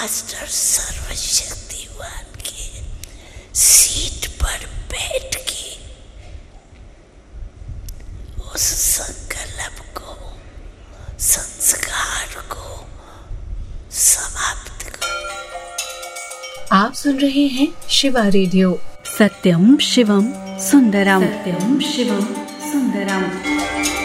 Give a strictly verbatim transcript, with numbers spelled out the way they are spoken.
Master सर्वशक्तिवान के seat पर बैठ के उस संकल्प को, संस्कार को समाप्त कर। आप सुन रहे हैं शिवा रेडियो। सत्यम शिवम सुंदरम। सत्यम शिवम सुंदरम।